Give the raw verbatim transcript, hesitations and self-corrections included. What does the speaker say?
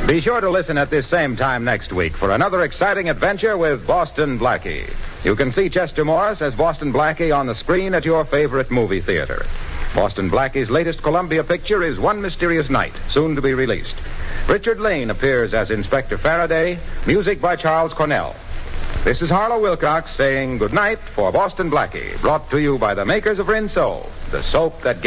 Be sure to listen at this same time next week for another exciting adventure with Boston Blackie. You can see Chester Morris as Boston Blackie on the screen at your favorite movie theater. Boston Blackie's latest Columbia picture is One Mysterious Night, soon to be released. Richard Lane appears as Inspector Faraday, music by Charles Cornell. This is Harlow Wilcox saying goodnight for Boston Blackie, brought to you by the makers of Rinso, the soap that gets